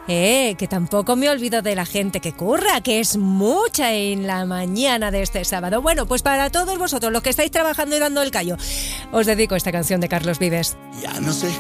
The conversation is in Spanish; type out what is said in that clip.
Que tampoco me olvido de la gente que curra, que es mucha en la mañana de este sábado. Bueno, pues para todos vosotros, los que estáis trabajando y dando el callo, os dedico esta canción de Carlos Vives. Ya no sé